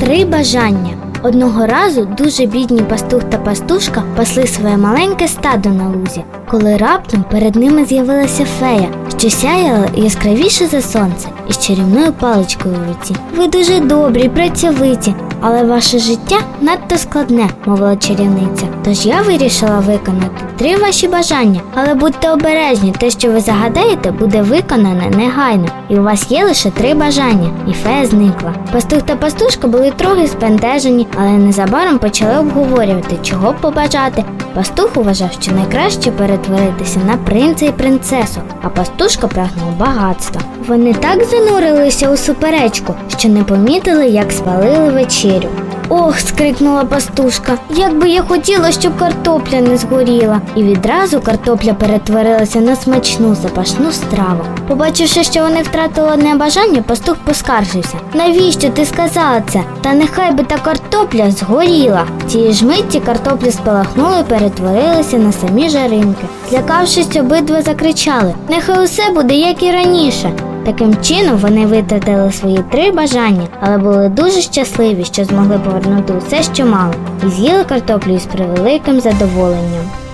3 бажання. Одного разу дуже бідні пастух та пастушка пасли своє маленьке стадо на лузі, коли раптом перед ними з'явилася фея, що сяяла яскравіше за сонце із чарівною паличкою в руці. «Ви дуже добрі, працьовиті, але ваше життя надто складне», – мовила чарівниця. «Тож я вирішила виконати 3 ваші бажання, але будьте обережні, те, що ви загадаєте, буде виконане негайно, і у вас є лише 3 бажання». І фея зникла. Пастух та пастушка були трохи збентежені, але незабаром почали обговорювати, чого б побажати. Пастух вважав, що найкраще перетворитися на принца і принцесу, а пастушка прагнула багатства. Вони так занурилися у суперечку, що не помітили, як спалили вечерю. «Ох!» – скрикнула пастушка. «Як би я хотіла, щоб картопля не згоріла!» І відразу картопля перетворилася на смачну, запашну страву. Побачивши, що вони втратили одне бажання, пастух поскаржився. «Навіщо ти сказала це? Та нехай би та картопля згоріла!» Тієї ж миті картопля спалахнула і перетворилася на самі жаринки. Злякавшись, обидва закричали: «Нехай усе буде, як і раніше!» Таким чином вони витратили свої 3 бажання, але були дуже щасливі, що змогли повернути усе, що мали, і з'їли картоплю із превеликим задоволенням.